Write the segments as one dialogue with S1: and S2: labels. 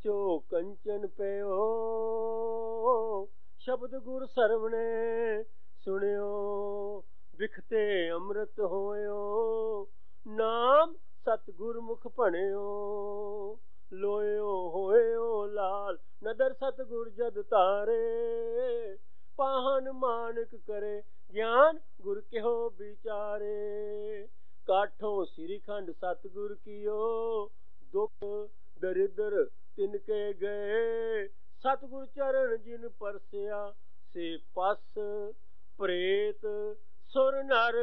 S1: ਸੱਚੋ ਕੰਚਨ ਪਿਓ ਸ਼ਬਦ ਗੁਰ ਸਰਵਣੇ ਸੁਣਿਓ ਵਿਖਤੇ ਅੰਮ੍ਰਿਤ ਹੋਇਓ ਨਾਮ ਸਤਿਗੁਰ ਮੁਖ ਭਣਿਓ ਲੋਇਓ ਹੋਇਓ ਲਾਲ ਨਦਰ ਸਤਿਗੁਰ ਜਦ ਤਾਰੇ ਪਾਹਨ ਮਾਨਕ ਕਰੇ ਗਿਆਨ ਗੁਰ ਕਿਹੋ ਵਿਚਾਰੇ ਕਾਠੋਂ ਸ੍ਰੀ ਖੰਡ ਸਤਿਗੁਰ ਕੀਓ ਦੁਖ ਦਰਿਦਰ ਤਿਨਕੇ ਗਏ ਸਤਿਗੁਰ ਚਰਨ ਜਿਨ ਪਰਸਿਆ ਸੇ ਪਸ ਪ੍ਰੇਤ ਸੁਰ ਨਰ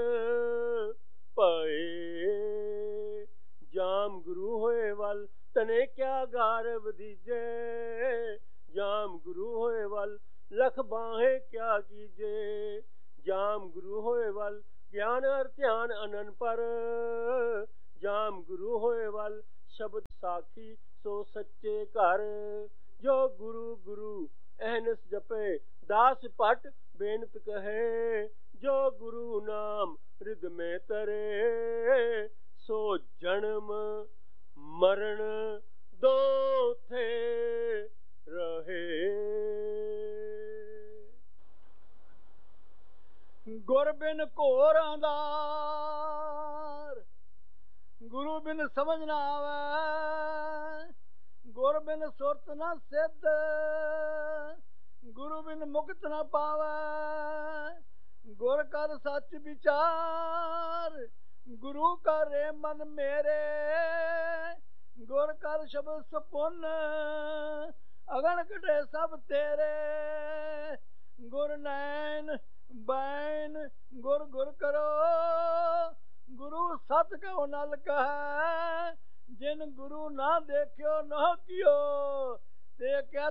S1: ਪਏ ਜਾਮ ਗੁਰੂ ਹੋਏ ਵੱਲ ਤਨੇ ਕਿਆ ਗਾਰਵ ਦੀਜੇ ਜਾਮ ਗੁਰੂ ਹੋਏ ਵੱਲ ਲਖ ਬਾਹੇ ਕਿਆ ਕੀਜੇ ਜਾਮ ਗੁਰੂ ਹੋਏ ਵੱਲ ਗਿਆਨ ਅਰ ਧਿਆਨ ਅਨਨ ਪਰ ਜਾਮ ਗੁਰੂ ਹੋਏ ਵੱਲ ਸ਼ਬਦ ਸਾਖੀ ਸੋ ਸੱਚੇ ਘਰ ਜੋ ਗੁਰੂ ਗੁਰੂ ਅਹਨਸ ਜਪੇ ਦਾਸ ਭਟ ਬੇਨਤ ਕਹੇ ਜੋ ਗੁਰੂ ਨਾਮ ਰਿਦ ਮੇ ਤਰੇ ਸੋ ਜਨਮ ਮਰਨ ਦੋ ਥੇ ਰਹੇ
S2: ਗੁਰ ਬਿਨ ਘੋਰ ਅੰਧਾਰ ਗੁਰੂ ਬਿਨ ਸਮਝ ਨਾ ਆਵੇ ਗੁਰ ਬਿਨ ਸੁਰਤ ਨਾ ਸਿੱਧ ਗੁਰੂ ਬਿਨ ਮੁਕਤ ਨਾ ਪਾਵੇ ਗੁਰ ਕਰ ਸੱਚ ਵਿਚਾਰ ਗੁਰੂ ਕਰੇ ਮਨ ਮੇਰੇ ਗੁਰ ਕਰ ਸ਼ਬਦ ਸੁਪੁੰਨ ਅਗਨ ਕਟੇ ਸਭ ਤੇਰੇ ਗੁਰ ਨੈਣ ਬੈਨ ਗੁਰ ਗੁਰ ਕਰੋ ਗੁਰੂ ਸਤ ਕਉ ਨਲ ਕਹੈ ਜਿਨ ਗੁਰੂ ਨਾ ਦੇਖਿਓ ਨਾ ਕੀਓ